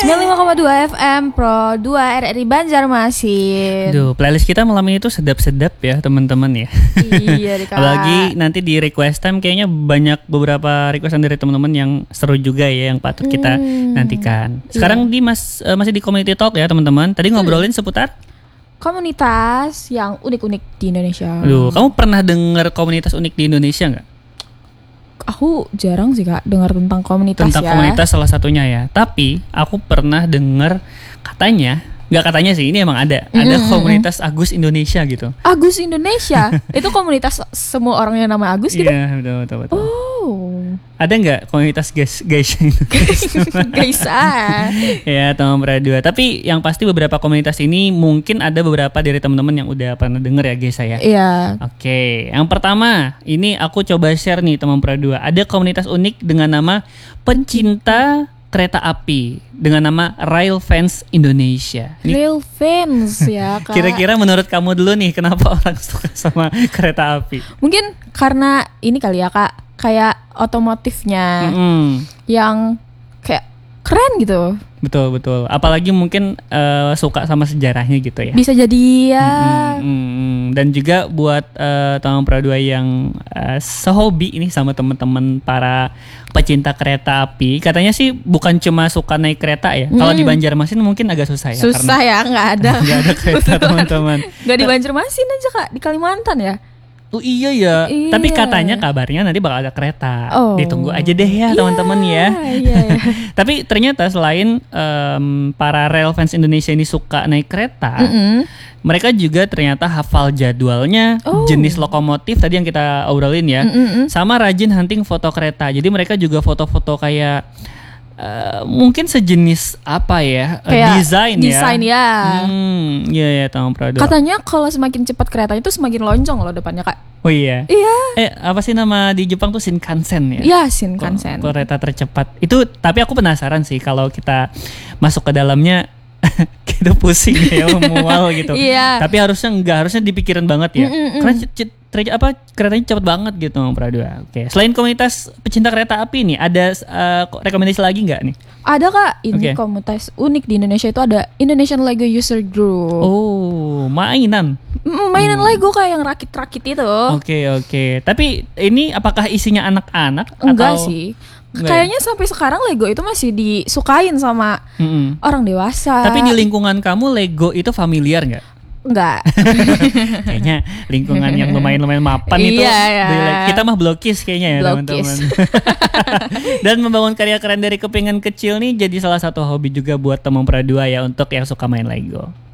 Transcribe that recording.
95,2 FM Pro 2 RRI Banjarmasin. Duh, playlist kita malam ini tuh sedap-sedap ya teman-teman ya. Iya deh Kak. Apalagi nanti di request time kayaknya banyak beberapa requestan dari teman-teman yang seru juga ya, yang patut kita nantikan. Sekarang masih di Community Talk ya teman-teman. Tadi ngobrolin seputar komunitas yang unik-unik di Indonesia. Aduh, kamu pernah dengar komunitas unik di Indonesia nggak? Aku jarang sih Kak dengar tentang komunitas Tentang ya. komunitas salah satunya ya. Tapi aku pernah dengar katanya, nggak katanya sih, ini emang ada komunitas Agus Indonesia gitu. Agus Indonesia itu komunitas semua orang yang nama Agus gitu. Iya, betul. Oh. Ada nggak komunitas guys Guys ya teman Pradua. Tapi yang pasti beberapa komunitas ini mungkin ada beberapa dari teman-teman yang udah pernah denger ya guys saya. Iya. Oke, yang pertama ini aku coba share nih teman Pradua. Ada komunitas unik dengan nama Pencinta Kereta Api dengan nama Rail Fans Indonesia. Real fans ya Kak. Kira-kira menurut kamu dulu nih kenapa orang suka sama kereta api? Mungkin karena ini kali ya Kak, kayak otomotifnya yang kayak keren gitu. Betul. Apalagi mungkin suka sama sejarahnya gitu ya. Bisa jadi ya. Dan juga buat teman Pradua yang sehobi ini sama teman-teman para pecinta kereta api, katanya sih bukan cuma suka naik kereta ya. Kalau di Banjarmasin mungkin agak susah ya. Susah ya, nggak ada. Nggak ada kereta teman-teman. Nggak di Banjarmasin aja Kak, di Kalimantan ya. Oh iya ya. Iya. Tapi katanya kabarnya nanti bakal ada kereta. Oh. Ditunggu aja deh ya teman-teman ya. Iya. Tapi ternyata selain para rail fans Indonesia ini suka naik kereta, mereka juga ternyata hafal jadwalnya, jenis lokomotif tadi yang kita obrolin ya, sama rajin hunting foto kereta. Jadi mereka juga foto-foto kayak mungkin sejenis apa ya, desain ya. Iya Tom Prado. Katanya kalau semakin cepat keretanya itu semakin lonjong loh depannya Kak. Oh iya. Iya. Apa sih nama di Jepang tuh Shinkansen ya? Iya Shinkansen. Kereta tercepat. Itu tapi aku penasaran sih kalau kita masuk ke dalamnya kita pusing ya, mual gitu. Iya. Tapi harusnya dipikirin banget ya. Karena keretanya cepet banget gitu Pradua. Oke. Selain komunitas pecinta kereta api nih, ada rekomendasi lagi nggak nih? Ada Kak, ini komunitas unik di Indonesia itu ada Indonesian Lego User Group. Oh, mainan Lego kayak yang rakit-rakit itu. Oke. Tapi ini apakah isinya anak-anak? Enggak atau sih. Kayaknya sampai sekarang Lego itu masih disukain sama orang dewasa. Tapi di lingkungan kamu Lego itu familiar nggak? Enggak. Kayaknya lingkungan yang lumayan mapan itu. Iya. Kita mah blokis kayaknya ya teman-teman. Dan membangun karya keren dari kepingan kecil nih jadi salah satu hobi juga buat teman Pradua ya untuk yang suka main Lego.